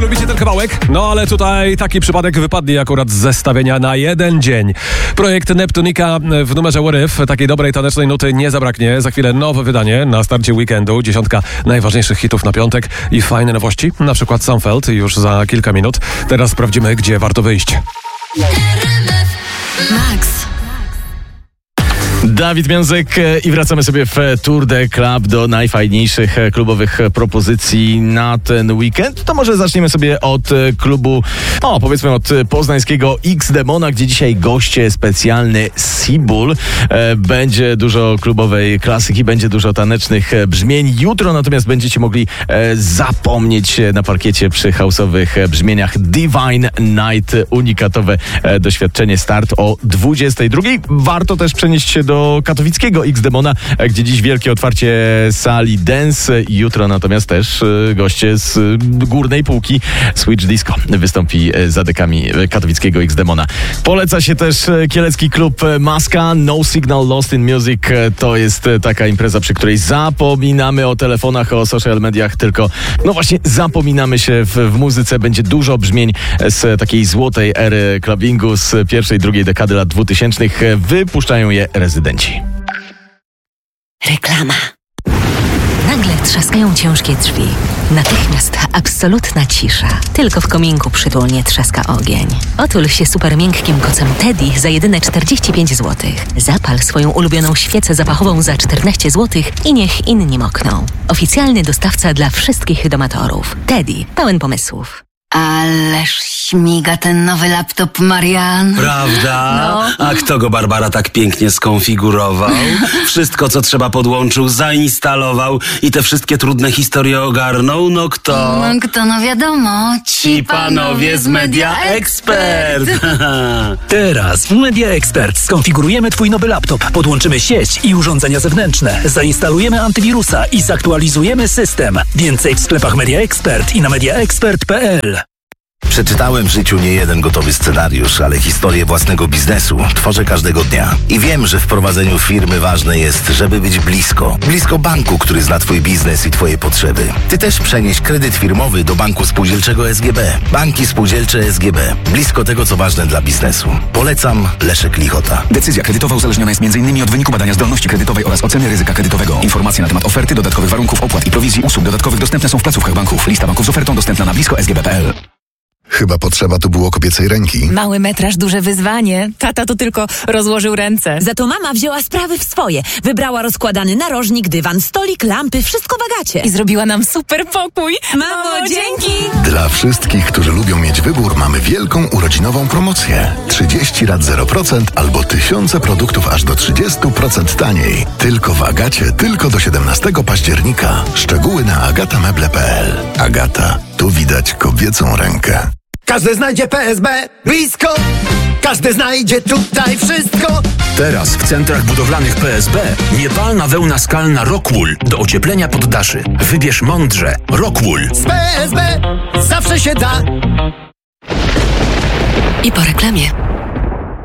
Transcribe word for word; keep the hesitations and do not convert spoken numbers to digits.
Lubicie ten kawałek? No ale tutaj taki przypadek wypadnie akurat z zestawienia na jeden dzień. Projekt Neptunika w numerze What If. Takiej dobrej tanecznej nuty nie zabraknie. Za chwilę nowe wydanie na starcie weekendu. Dziesiątka najważniejszych hitów na piątek i fajne nowości. Na przykład Sunfeld już za kilka minut. Teraz sprawdzimy, gdzie warto wyjść. Max. Dawid Miązek i wracamy sobie w Tour de Club do najfajniejszych klubowych propozycji na ten weekend. To może zaczniemy sobie od klubu, o powiedzmy od poznańskiego X-Demona, gdzie dzisiaj goście specjalny Seabull. Będzie dużo klubowej klasyki, będzie dużo tanecznych brzmień. Jutro natomiast będziecie mogli zapomnieć na parkiecie przy house'owych brzmieniach Divine Night. Unikatowe doświadczenie, start o dwudziestej drugiej. Warto też przenieść się do do katowickiego X-Demona, gdzie dziś wielkie otwarcie sali dance. Jutro natomiast też goście z górnej półki Switch Disco wystąpi za dekami katowickiego X-Demona. Poleca się też kielecki klub Maska. No Signal Lost in Music to jest taka impreza, przy której zapominamy o telefonach, o social mediach, tylko no właśnie zapominamy się w, w muzyce. Będzie dużo brzmień z takiej złotej ery clubbingu z pierwszej, drugiej dekady lat dwutysięcznych. Wypuszczają je rezydenci. Reklama. Nagle trzaskają ciężkie drzwi. Natychmiast absolutna cisza. Tylko w kominku przytulnie trzaska ogień. Otul się super miękkim kocem Teddy za jedyne czterdzieści pięć złotych. Zapal swoją ulubioną świecę zapachową za czternaście złotych i niech inni mokną. Oficjalny dostawca dla wszystkich domatorów. Teddy, pełen pomysłów. Ależ śmiga ten nowy laptop, Marian. Prawda? No. A kto go, Barbara, tak pięknie skonfigurował? Wszystko, co trzeba, podłączył, zainstalował i te wszystkie trudne historie ogarnął? No kto? No kto, no wiadomo. Ci panowie z Media Expert. Teraz w Media Expert skonfigurujemy twój nowy laptop, podłączymy sieć i urządzenia zewnętrzne, zainstalujemy antywirusa i zaktualizujemy system. Więcej w sklepach Media Expert i na mediaexpert kropka p l. Przeczytałem w życiu nie jeden gotowy scenariusz, ale historię własnego biznesu tworzę każdego dnia. I wiem, że w prowadzeniu firmy ważne jest, żeby być blisko. Blisko banku, który zna twój biznes i twoje potrzeby. Ty też przenieś kredyt firmowy do Banku Spółdzielczego S G B. Banki Spółdzielcze S G B. Blisko tego, co ważne dla biznesu. Polecam Leszek Lichota. Decyzja kredytowa uzależniona jest między innymi od wyniku badania zdolności kredytowej oraz oceny ryzyka kredytowego. Informacje na temat oferty, dodatkowych warunków, opłat i prowizji usług dodatkowych dostępne są w placówkach banków. Lista banków z ofertą dostępna na blisko s g b kropka p l. Chyba potrzeba tu było kobiecej ręki. Mały metraż, duże wyzwanie. Tata to tylko rozłożył ręce. Za to mama wzięła sprawy w swoje. Wybrała rozkładany narożnik, dywan, stolik, lampy, wszystko w Agacie. I zrobiła nam super pokój. Mamo, dzięki! Dla wszystkich, którzy lubią mieć wybór, mamy wielką urodzinową promocję. trzydzieści lat zero procent albo tysiące produktów aż do trzydzieści procent taniej. Tylko w Agacie, tylko do siedemnastego października. Szczegóły na agata meble kropka p l. Agata, tu widać kobiecą rękę. Każdy znajdzie P S B blisko, każdy znajdzie tutaj wszystko. Teraz w centrach budowlanych P S B niepalna wełna skalna Rockwool do ocieplenia poddaszy. Wybierz mądrze. Rockwool. Z P S B zawsze się da. I po reklamie.